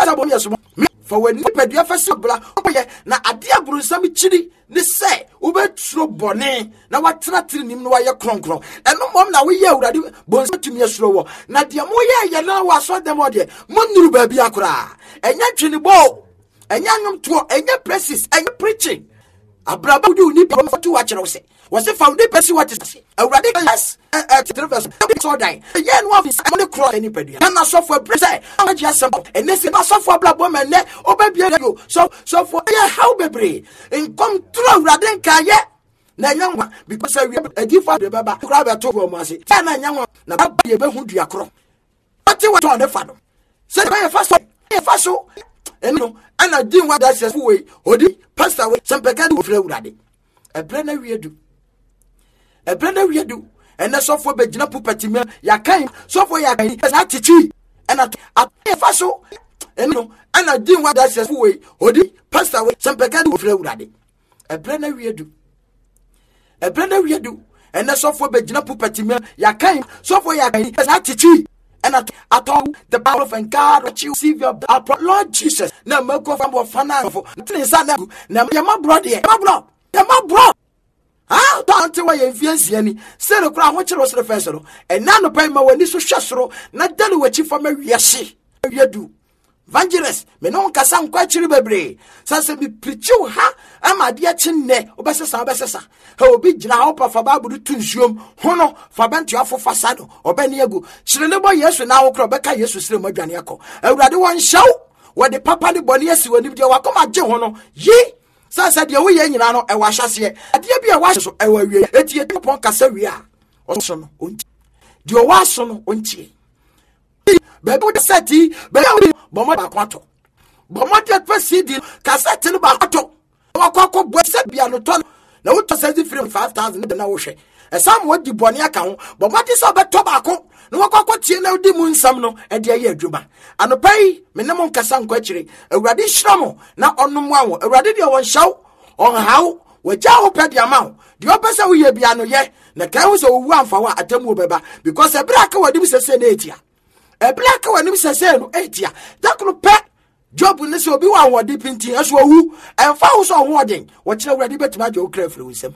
kasa bom yeso fa wani padua fase bla oye na ade aburunsam chiri ne se ubeturo bone na watena tirinim no waye kronkron eno mom na we ye awurade bonso tumi esuro wo na de mo ye ye na waso dem ode monuru ba bi akora enya twini bo enya nyom to enya praises enya preaching abraba du ni pa to wa kire wo se was found person what is awurade yes verse so die ye no of the cross any padua na so for say agia sembo ene se na so for blabo mene obabia yo so for ye how bebre in come through awurade nka ye na nyanwa because we adifa de baba kura be to mo ase na nyanwa na baba ye be hu dua kro ati wa to ne fa no se be fa so eno ana din wa that says we odi pastor we sempeka de ofre awurade ebrana wiedu ene so for be gina pupati me ya kan so for ya kan na tichi ena fa so eno ana din wa that says we odi pastor we sempeka de ofre awurade ebrana wiedu ene so for be gina pupati me ya kan so for ya kan na tichi and at all the power of God that you receive your Lord Jesus. Now, Moko from what Fanafo, now, my brother, ah, don't tell why you fancy any. Say the crown, what you was the first, and none of payment when this was shasro, not tell what you from a yashi. You do. Vangelis, menon kasam quite chiribebre. Sansa be preachu ha, am a dear chin ne, obessa. How be Jinaopa for Babu Tunsium, Hono, Fabantia for Fasado, or Beniago. Shilabo, yes, and now Crobecca, yes, with Slim Janiaco. I rather one show where the papa the bonies will leave your Wakoma Johono, ye. Sansa the way in Rano, I wash us here. At the be a wash of our way, at yet upon Cassaria. Also, the Owason, unti. Baby, Seti, baby. Bomba kwato bomba pesi cassette ba kwato wakoko bwese bia no ton na wo to sezi free 5000 na wo hwe esam wo di bone aka ho bomba ti so beto ba ko na wakoko tie na di mu nsam no e de ye adwuma anopai menem nkasa nkwa kire awurade hyiramo na onom awo awurade de won hyaw on haw wagya wo pedi amaw de opese wo ye bia no ye na kan wo so wu amfa wa atamu beba because ebra ka wadi sese na etia a black one him say no etia that could pet job ne so bi wa wodi pinti aso wu emfa wo so wodin wo kire wurade betima jo kra firi wisem